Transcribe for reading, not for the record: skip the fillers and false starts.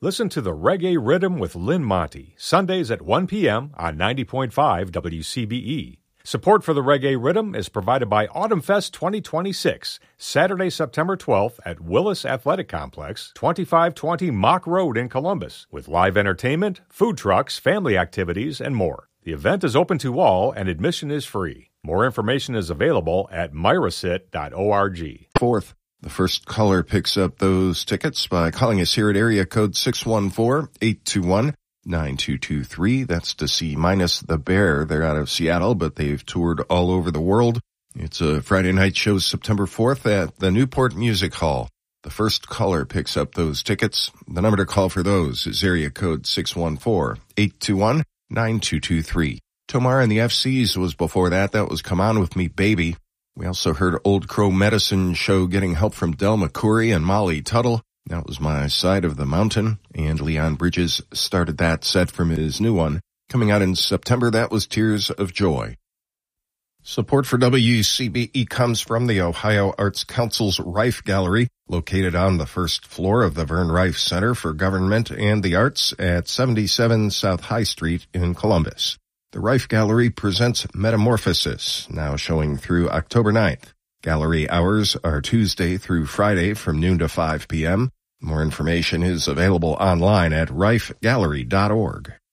Listen to the Reggae Rhythm with Lynn Monty, Sundays at 1 p.m. on 90.5 WCBE. Support for the Reggae Rhythm is provided by Autumn Fest 2026, Saturday, September 12th at Willis Athletic Complex, 2520 Mock Road in Columbus, with live entertainment, food trucks, family activities, and more. The event is open to all and admission is free. More information is available at myrasit.org. Fourth, the first caller picks up those tickets by calling us here at area code 614-821-9223. That's to see Minus the Bear. They're out of Seattle, but they've toured all over the world. It's a Friday night show September 4th at the Newport Music Hall. The first caller picks up those tickets. The number to call for those is area code 614-821-9223. Tomar and the FCs was before that. That was Come On With Me Baby. We also heard Old Crow Medicine Show getting help from Del McCoury and Molly Tuttle. That was My Side of the Mountain. And Leon Bridges started that set from his new one. Coming out in September, that was Tears of Joy. Support for WCBE comes from the Ohio Arts Council's Rife Gallery, located on the first floor of the Vern Rife Center for Government and the Arts at 77 South High Street in Columbus. The Rife Gallery presents Metamorphosis, now showing through October 9th. Gallery hours are Tuesday through Friday from noon to 5 p.m. More information is available online at rifegallery.org.